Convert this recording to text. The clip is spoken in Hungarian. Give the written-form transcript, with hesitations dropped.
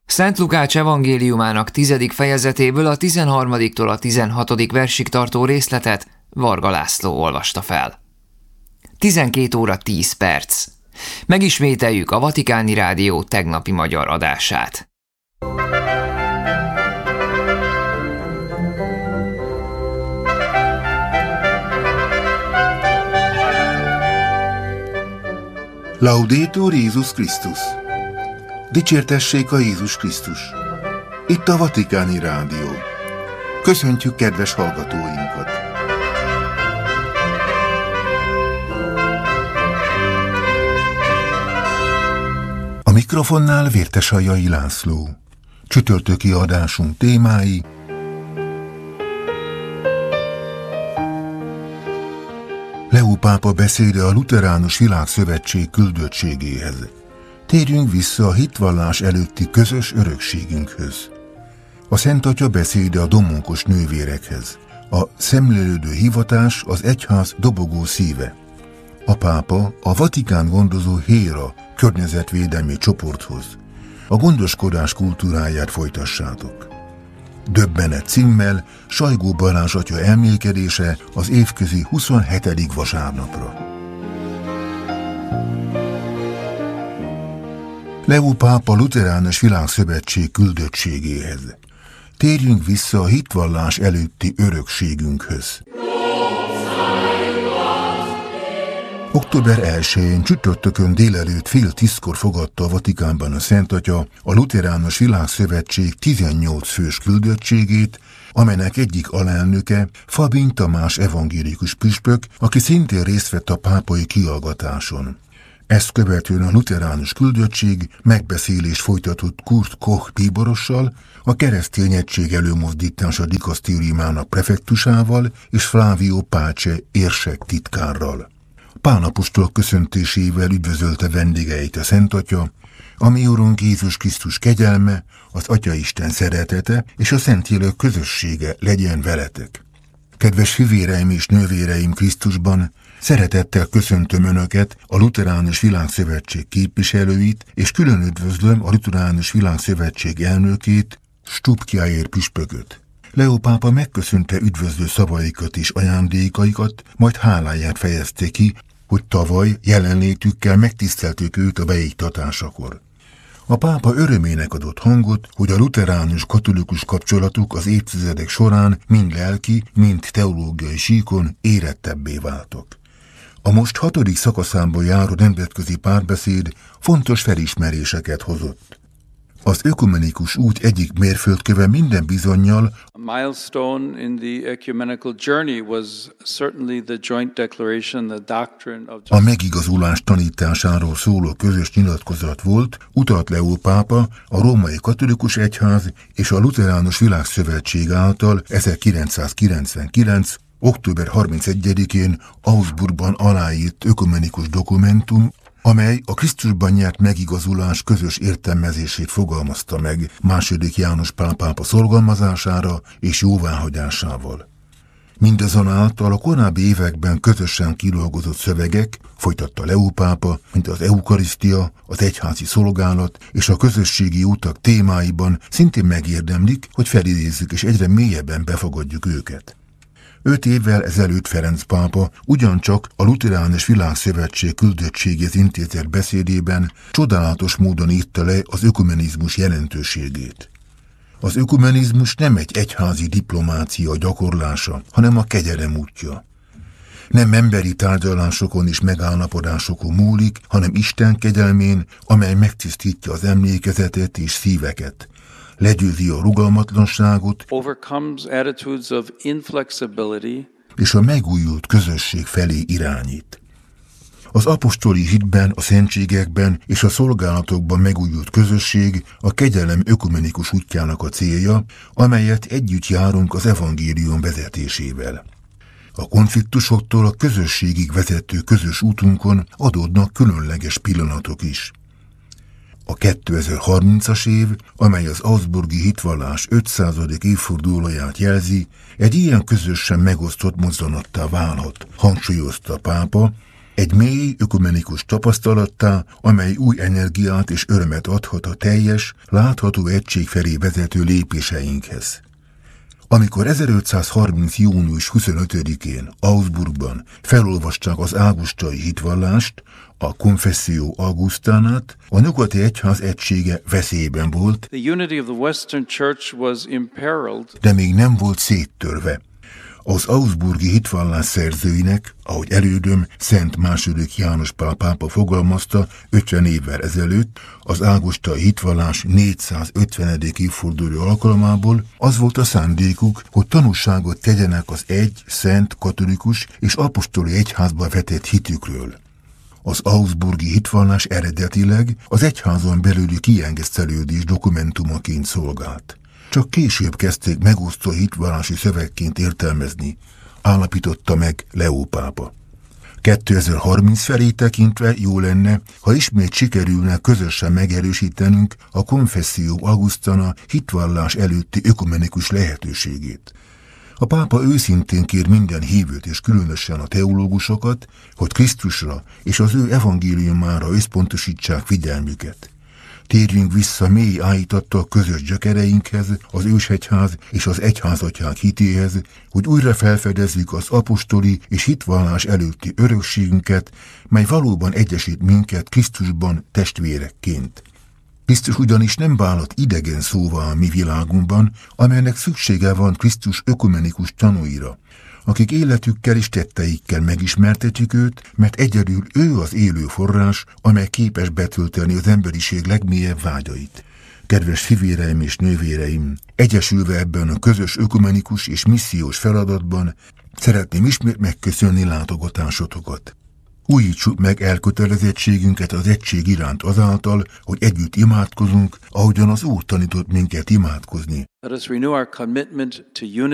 Szent Lukács evangéliumának 10. fejezetéből a 13-tól a 16. versig tartó részletet Varga László olvasta fel. 12 óra 10 perc. Megismételjük a Vatikáni Rádió tegnapi magyar adását. Laudetur Jézus Krisztus! Dicsértessék a Jézus Krisztus! Itt a Vatikáni Rádió. Köszöntjük kedves hallgatóinkat! A mikrofonnál Vértesajai László. Csütörtöki adásunk témái: Leó pápa beszéde a Lutheránus Világszövetség küldöttségéhez. Térjünk vissza a hitvallás előtti közös örökségünkhöz. A Szent Atya beszéde a domonkos nővérekhez. A szemlélődő hivatás az egyház dobogó szíve. A pápa a Vatikán gondozó HÉRA környezetvédelmi csoporthoz. A gondoskodás kultúráját folytassátok. Döbbenet címmel Sajgó Balázs atya elmélkedése az évközi 27. vasárnapra. Leó pápa Lutheránus Világszövetség küldöttségéhez. Térjünk vissza a hitvallás előtti örökségünkhöz. Október 1-én csütörtökön délelőtt 9:30 fogadta a Vatikánban a Szent Atya a Lutheránus Világszövetség 18 fős küldöttségét, amelynek egyik alelnöke Fabin Tamás evangélikus püspök, aki szintén részt vett a pápai kihallgatáson. Ezt követően a lutheránus küldöttség megbeszélést folytatott Kurt Koch bíborossal, a Keresztény Egység Előmozdítása dikasztériumának prefektusával és Flavio Pace érsek titkárral. Pál apostol köszöntésével üdvözölte vendégeit a Szent Atya, a mi Urunk Jézus Krisztus kegyelme, az Atyaisten szeretete és a Szentlélek közössége legyen veletek. Kedves fivéreim és nővéreim Krisztusban, szeretettel köszöntöm Önöket, a Lutheránus Világszövetség képviselőit, és külön üdvözlöm a Lutheránus Világszövetség elnökét, Stubkjaer püspököt. Leó pápa megköszönte üdvözlő szavaikat és ajándékaikat, majd háláját fejezte ki, hogy tavaly jelenlétükkel megtiszteltük őt a beiktatásakor. A pápa örömének adott hangot, hogy a lutheránus katolikus kapcsolatuk az évtizedek során mind lelki, mind teológiai síkon érettebbé váltak. A most 6. szakaszában járó nemzetközi párbeszéd fontos felismeréseket hozott. Az ökumenikus út egyik mérföldköve minden bizonnyal a megigazulás tanításáról szóló közös nyilatkozat volt, utalt Leó pápa a Római Katolikus Egyház és a Lutheránus Világszövetség által 1999. október 31-én Augsburgban aláírt ökumenikus dokumentum, amely a Krisztusban nyert megigazulás közös értelmezését fogalmazta meg II. János Pál pápa szorgalmazására és jóváhagyásával. Mindazonáltal a korábbi években közösen kidolgozott szövegek, folytatta Leó pápa, mint az eukarisztia, az egyházi szolgálat és a közösségi utak témáiban szintén megérdemlik, hogy felidézzük és egyre mélyebben befogadjuk őket. 5 évvel ezelőtt Ferenc pápa ugyancsak a Lutheránus Világszövetség küldöttségéhez intézett beszédében csodálatos módon írta le az ökumenizmus jelentőségét. Az ökumenizmus nem egy egyházi diplomácia gyakorlása, hanem a kegyelem útja. Nem emberi tárgyalásokon és megállapodásokon múlik, hanem Isten kegyelmén, amely megtisztítja az emlékezetet és szíveket, legyőzi a rugalmatlanságot, és a megújult közösség felé irányít. Az apostoli hitben, a szentségekben és a szolgálatokban megújult közösség a kegyelem ökumenikus útjának a célja, amelyet együtt járunk az evangélium vezetésével. A konfliktusoktól a közösségig vezető közös útunkon adódnak különleges pillanatok is. A 2030-as év, amely az augsburgi hitvallás 500. évfordulóját jelzi, egy ilyen közösen megosztott mozzanattá válhat, hangsúlyozta a pápa, Egy mély, ökumenikus tapasztalattá, amely új energiát és örömet adhat a teljes, látható egység felé vezető lépéseinkhez. Amikor 1530. június 25-én Augsburgban felolvasták az águstai hitvallást, a Confessio Augustánát, a nyugati egyház egysége veszélyben volt, de még nem volt széttörve. Az augsburgi hitvallás szerzőinek, ahogy elődöm Szent II. János Pál pápa fogalmazta 50 évvel ezelőtt, az águstai hitvallás 450. évforduló alkalmából, az volt a szándékuk, hogy tanúságot tegyenek az egy, szent, katolikus és apostoli egyházba vetett hitükről. Az augsburgi hitvallás eredetileg az egyházon belüli kiengesztelődés dokumentumaként szolgált. Csak később kezdték megosztó hitvallási szövegként értelmezni, állapította meg Leó pápa. 2030 felé tekintve jó lenne, ha ismét sikerülne közösen megerősítenünk a Confessio Augustana hitvallás előtti ökumenikus lehetőségét. A pápa őszintén kér minden hívőt és különösen a teológusokat, hogy Krisztusra és az ő evangéliumára összpontosítsák figyelmüket. Térjünk vissza mély áhítattal közös gyökereinkhez, az ősegyház és az egyházatyák hitéhez, hogy újra felfedezzük az apostoli és hitvallás előtti örökségünket, mely valóban egyesít minket Krisztusban testvérekként. Krisztus ugyanis nem vállalt idegen szóvá a mi világunkban, amelynek szüksége van Krisztus ökumenikus tanúira, akik életükkel és tetteikkel megismertetjük őt, mert egyedül ő az élő forrás, amely képes betölteni az emberiség legmélyebb vágyait. Kedves fivéreim és nővéreim, egyesülve ebben a közös ökumenikus és missziós feladatban szeretném ismét megköszönni látogatásotokat. Újítsuk meg elkötelezettségünket az egység iránt azáltal, hogy együtt imádkozunk, ahogyan az Úr tanított minket imádkozni.